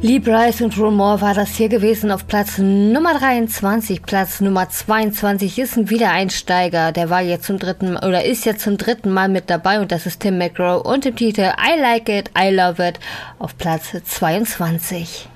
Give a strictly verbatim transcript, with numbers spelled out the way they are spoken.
Lee Brice und Rumor war das hier gewesen auf Platz Nummer dreiundzwanzig. Platz Nummer zweiundzwanzig ist ein Wiedereinsteiger. Der war jetzt zum dritten oder ist jetzt zum dritten Mal mit dabei und das ist Tim McGraw und im Titel I Like It, I Love It auf Platz zweiundzwanzig.